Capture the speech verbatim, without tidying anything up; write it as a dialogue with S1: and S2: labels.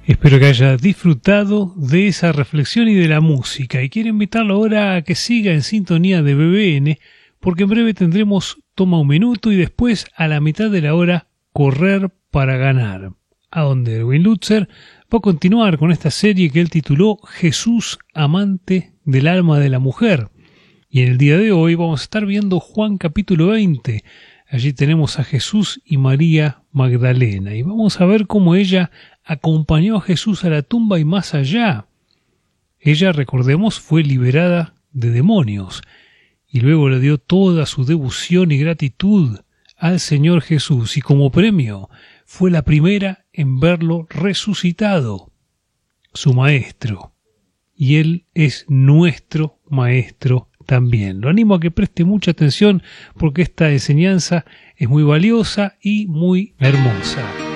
S1: Espero que haya disfrutado de esa reflexión y de la música. Y quiero invitarlo ahora a que siga en sintonía de B B N, porque en breve tendremos Toma un Minuto y después, a la mitad de la hora, Correr para Ganar, a donde Erwin Lutzer va a continuar con esta serie que él tituló Jesús, amante del alma de la mujer. Y en el día de hoy vamos a estar viendo Juan capítulo veinte. Allí tenemos a Jesús y María Magdalena y vamos a ver cómo ella acompañó a Jesús a la tumba y más allá. Ella, recordemos, fue liberada de demonios y luego le dio toda su devoción y gratitud al Señor Jesús y como premio fue la primera en verlo resucitado, su maestro. Y él es nuestro maestro también. Lo animo a que preste mucha atención porque esta enseñanza es muy valiosa y muy hermosa.